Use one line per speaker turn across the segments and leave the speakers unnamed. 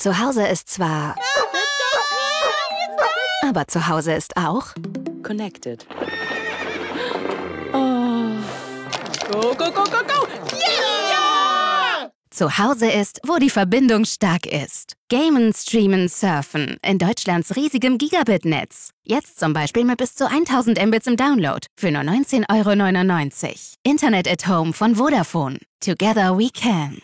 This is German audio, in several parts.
Zu Hause ist zwar... Aber zu Hause ist auch...
Connected. Oh. Go, go, go, go, go! Yeah!
Zu Hause ist, wo die Verbindung stark ist. Gamen, streamen, surfen. In Deutschlands riesigem Gigabit-Netz. Jetzt zum Beispiel mit bis zu 1000 Mbits im Download. Für nur 19,99 €. Internet at Home von Vodafone. Together we can.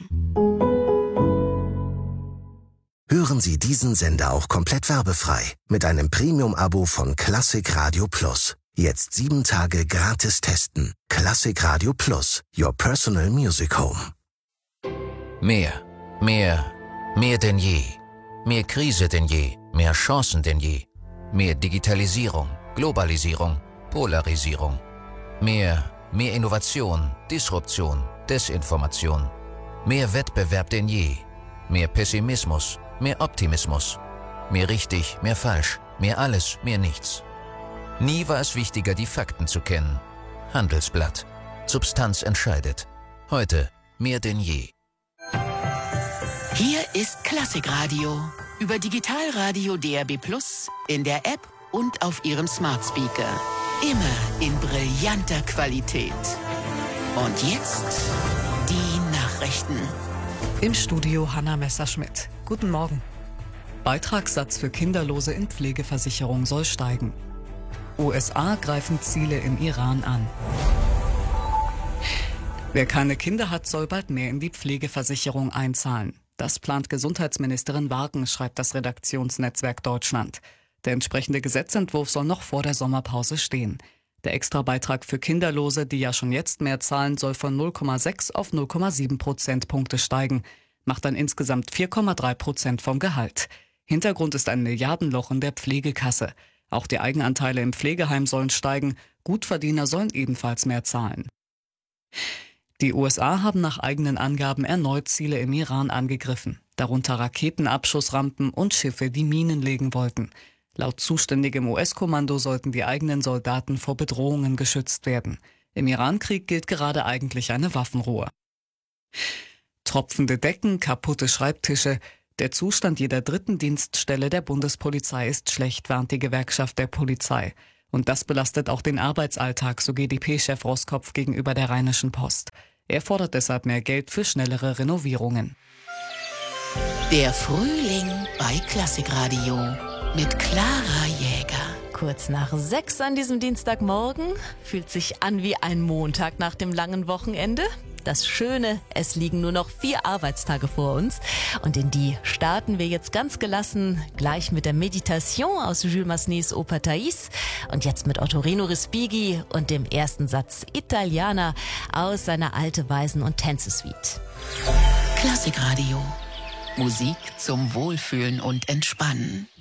Hören Sie diesen Sender auch komplett werbefrei mit einem Premium-Abo von Klassik Radio Plus. Jetzt 7 Tage gratis testen. Klassik Radio Plus, your personal music home.
Mehr denn je. Mehr Krise denn je, mehr Chancen denn je. Mehr Digitalisierung, Globalisierung, Polarisierung. Mehr Innovation, Disruption, Desinformation. Mehr Wettbewerb denn je. Mehr Pessimismus, mehr Optimismus. Mehr richtig, mehr falsch, mehr alles, mehr nichts. Nie war es wichtiger, die Fakten zu kennen. Handelsblatt. Substanz entscheidet. Heute mehr denn je.
Hier ist Klassikradio über Digitalradio DAB+, in der App und auf Ihrem Smart Speaker. Immer in brillanter Qualität. Und jetzt die Nachrichten.
Im Studio Hanna Messerschmidt. Guten Morgen. Beitragssatz für Kinderlose in Pflegeversicherung soll steigen. USA greifen Ziele im Iran an. Wer keine Kinder hat, soll bald mehr in die Pflegeversicherung einzahlen. Das plant Gesundheitsministerin Wagen, schreibt das Redaktionsnetzwerk Deutschland. Der entsprechende Gesetzentwurf soll noch vor der Sommerpause stehen. Der Extrabeitrag für Kinderlose, die ja schon jetzt mehr zahlen, soll von 0,6 auf 0,7 Prozentpunkte steigen, macht dann insgesamt 4,3% vom Gehalt. Hintergrund ist ein Milliardenloch in der Pflegekasse. Auch die Eigenanteile im Pflegeheim sollen steigen, Gutverdiener sollen ebenfalls mehr zahlen. Die USA haben nach eigenen Angaben erneut Ziele im Iran angegriffen, darunter Raketenabschussrampen und Schiffe, die Minen legen wollten. Laut zuständigem US-Kommando sollten die eigenen Soldaten vor Bedrohungen geschützt werden. Im Iran-Krieg gilt gerade eigentlich eine Waffenruhe. Tropfende Decken, kaputte Schreibtische. Der Zustand jeder dritten Dienststelle der Bundespolizei ist schlecht, warnt die Gewerkschaft der Polizei. Und das belastet auch den Arbeitsalltag, so GdP-Chef Roskopf gegenüber der Rheinischen Post. Er fordert deshalb mehr Geld für schnellere Renovierungen.
Der Frühling bei Klassikradio mit Clara Jäger.
Kurz nach 6 an diesem Dienstagmorgen. Fühlt sich an wie ein Montag nach dem langen Wochenende. Das Schöne, es liegen nur noch 4 Arbeitstage vor uns. Und in die starten wir jetzt ganz gelassen, gleich mit der Meditation aus Jules Massenets Oper Thais. Und jetzt mit Ottorino Respighi und dem ersten Satz Italiana aus seiner Alte Weisen- und Tänze-Suite.
Klassikradio. Musik zum Wohlfühlen und Entspannen.